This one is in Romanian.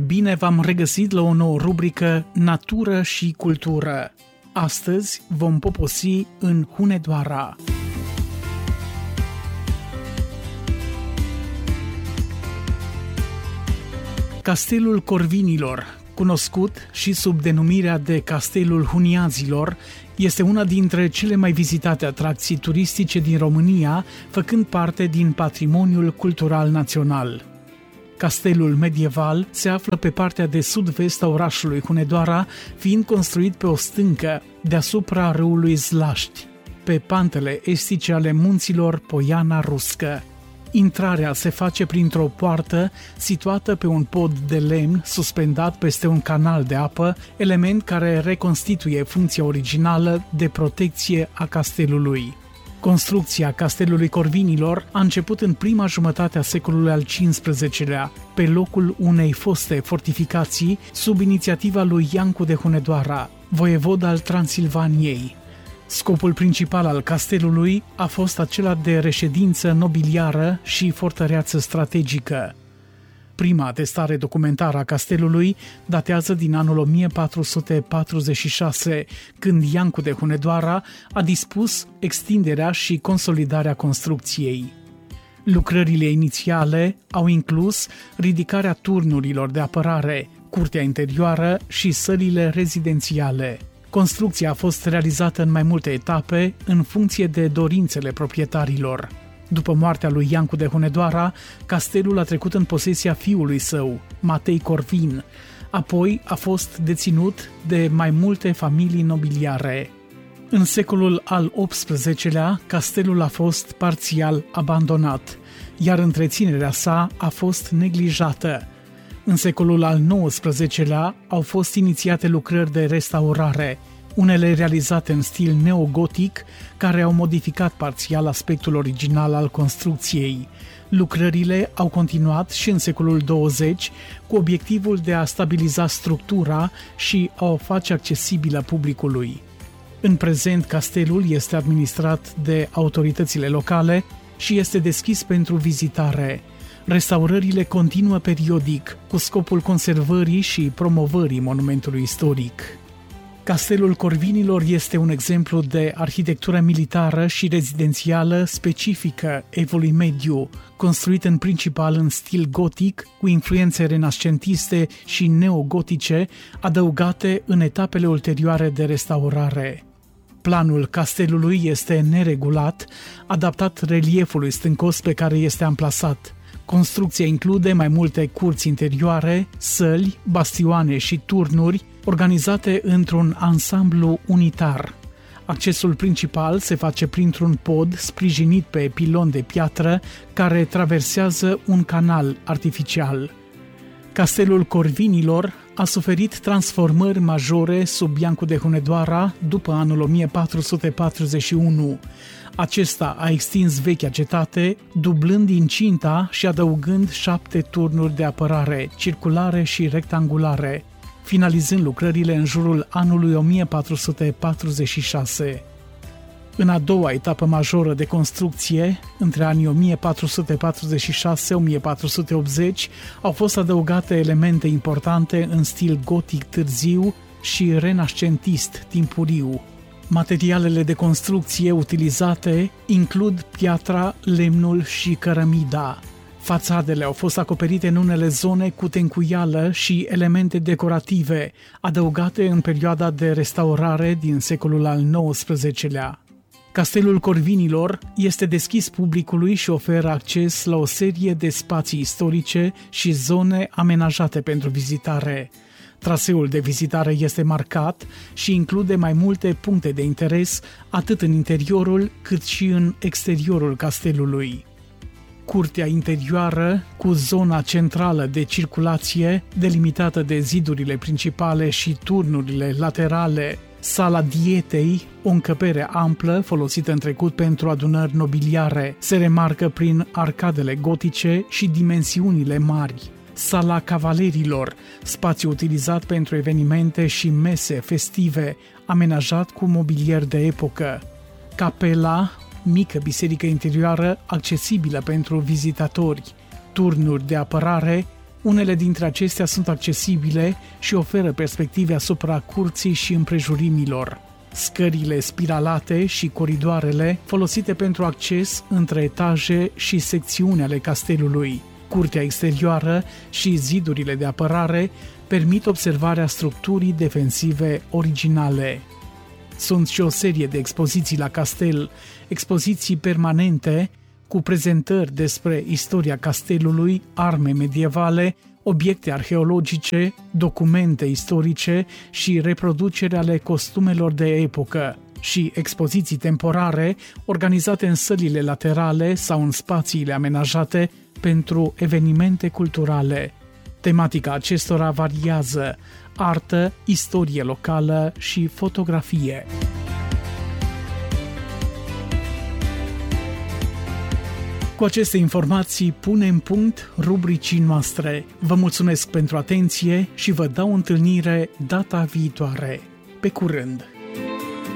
Bine v-am regăsit la o nouă rubrică Natură și Cultură. Astăzi vom poposi în Hunedoara. Castelul Corvinilor, cunoscut și sub denumirea de Castelul Huniazilor, este una dintre cele mai vizitate atracții turistice din România, făcând parte din patrimoniul cultural național. Castelul medieval se află pe partea de sud-vest a orașului Hunedoara, fiind construit pe o stâncă deasupra râului Zlaști, pe pantele estice ale munților Poiana Ruscă. Intrarea se face printr-o poartă situată pe un pod de lemn suspendat peste un canal de apă, element care reconstituie funcția originală de protecție a castelului. Construcția Castelului Corvinilor a început în prima jumătate a secolului al XV-lea, pe locul unei foste fortificații, sub inițiativa lui Iancu de Hunedoara, voievod al Transilvaniei. Scopul principal al castelului a fost acela de reședință nobiliară și fortăreață strategică. Prima atestare documentară a castelului datează din anul 1446, când Iancu de Hunedoara a dispus extinderea și consolidarea construcției. Lucrările inițiale au inclus ridicarea turnurilor de apărare, curtea interioară și sălile rezidențiale. Construcția a fost realizată în mai multe etape, în funcție de dorințele proprietarilor. După moartea lui Iancu de Hunedoara, castelul a trecut în posesia fiului său, Matei Corvin, apoi a fost deținut de mai multe familii nobiliare. În secolul al XVIII-lea, castelul a fost parțial abandonat, iar întreținerea sa a fost neglijată. În secolul al XIX-lea au fost inițiate lucrări de restaurare, unele realizate în stil neogotic, care au modificat parțial aspectul original al construcției. Lucrările au continuat și în secolul 20 cu obiectivul de a stabiliza structura și a o face accesibilă publicului. În prezent, castelul este administrat de autoritățile locale și este deschis pentru vizitare. Restaurările continuă periodic, cu scopul conservării și promovării monumentului istoric. Castelul Corvinilor este un exemplu de arhitectură militară și rezidențială specifică evului mediu, construit în principal în stil gotic, cu influențe renascentiste și neogotice, adăugate în etapele ulterioare de restaurare. Planul castelului este neregulat, adaptat reliefului stâncos pe care este amplasat. Construcția include mai multe curți interioare, săli, bastioane și turnuri, organizate într-un ansamblu unitar. Accesul principal se face printr-un pod sprijinit pe piloni de piatră care traversează un canal artificial. Castelul Corvinilor a suferit transformări majore sub Iancu de Hunedoara după anul 1441. Acesta a extins vechea cetate, dublând incinta și adăugând 7 turnuri de apărare, circulare și rectangulare, finalizând lucrările în jurul anului 1446. În a doua etapă majoră de construcție, între anii 1446-1480, au fost adăugate elemente importante în stil gotic târziu și renascentist timpuriu. Materialele de construcție utilizate includ piatra, lemnul și cărămida. Fațadele au fost acoperite în unele zone cu tencuială și elemente decorative, adăugate în perioada de restaurare din secolul al XIX-lea. Castelul Corvinilor este deschis publicului și oferă acces la o serie de spații istorice și zone amenajate pentru vizitare. Traseul de vizitare este marcat și include mai multe puncte de interes, atât în interiorul cât și în exteriorul castelului. Curtea interioară, cu zona centrală de circulație, delimitată de zidurile principale și turnurile laterale, sala dietei, o încăpere amplă folosită în trecut pentru adunări nobiliare, se remarcă prin arcadele gotice și dimensiunile mari. Sala cavalerilor, spațiu utilizat pentru evenimente și mese festive, amenajat cu mobilier de epocă. Capela, mică biserică interioară accesibilă pentru vizitatori. Turnuri de apărare, Unele dintre acestea sunt accesibile și oferă perspective asupra curții și împrejurimilor. Scările spiralate și coridoarele folosite pentru acces între etaje și secțiuni ale castelului. Curtea exterioară și zidurile de apărare permit observarea structurii defensive originale. Sunt și o serie de expoziții la castel, expoziții permanente cu prezentări despre istoria castelului, arme medievale, obiecte arheologice, documente istorice și reproduceri ale costumelor de epocă și expoziții temporare organizate în sălile laterale sau în spațiile amenajate pentru evenimente culturale. Tematica acestora variază: artă, istorie locală și fotografie. Cu aceste informații punem punct rubricii noastre. Vă mulțumesc pentru atenție și vă dau întâlnire data viitoare. Pe curând!